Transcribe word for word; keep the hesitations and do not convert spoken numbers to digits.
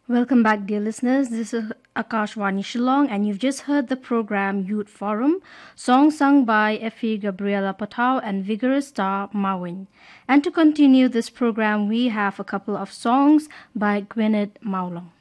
Welcome back, dear listeners. This is Akashwani Shillong, and you've just heard the program Youth Forum, song sung by Effie Gabriela Patau and Vigorous Star Mawin. And to continue this program, we have a couple of songs by Gwyneth Maulong.